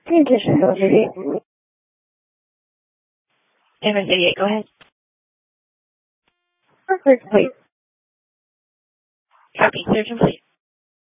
Transition to 38. Amendment 38, go ahead. Record, please. Copy. Surgeon, please.